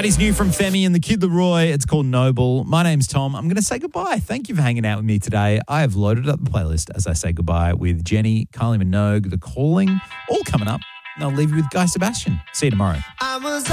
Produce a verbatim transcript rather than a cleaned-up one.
That is new from Femi and the Kid Leroy. It's called Noble. My name's Tom. I'm going to say goodbye. Thank you for hanging out with me today. I have loaded up the playlist as I say goodbye with Jenny, Kylie Minogue, The Calling, all coming up. And I'll leave you with Guy Sebastian. See you tomorrow. I was